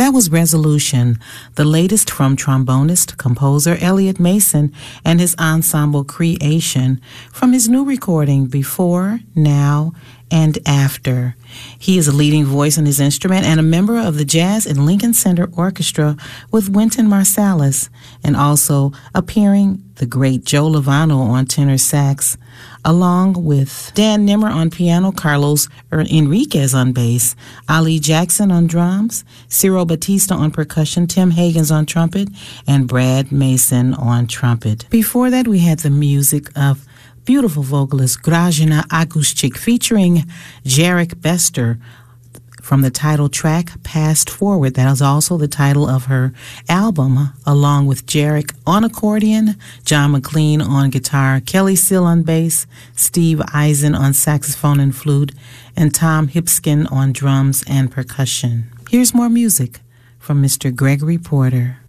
That was Resolution, the latest from trombonist, composer Elliot Mason and his ensemble Creation from his new recording Before, Now, and After. He is a leading voice on his instrument and a member of the Jazz and Lincoln Center Orchestra with Wynton Marsalis, and also appearing the great Joe Lovano on tenor sax, along with Dan Nimmer on piano, Carlos Enriquez on bass, Ali Jackson on drums, Ciro Batista on percussion, Tim Higgins on trumpet, and Brad Mason on trumpet. Before that, we had the music of beautiful vocalist Grażyna Aguszczyk featuring Jarek Bester from the title track Past Forward. That is also the title of her album, along with Jarek on accordion, John McLean on guitar, Kelly Seal on bass, Steve Eisen on saxophone and flute, and Tom Hipskin on drums and percussion. Here's more music from Mr. Gregory Porter.